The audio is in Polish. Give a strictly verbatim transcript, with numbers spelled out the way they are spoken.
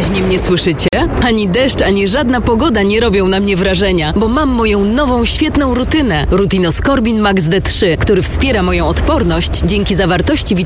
wyraźnie mnie słyszycie? Ani deszcz, ani żadna pogoda nie robią na mnie wrażenia, bo mam moją nową, świetną rutynę. Rutinoskorbin Max D trzy, który wspiera moją odporność dzięki zawartości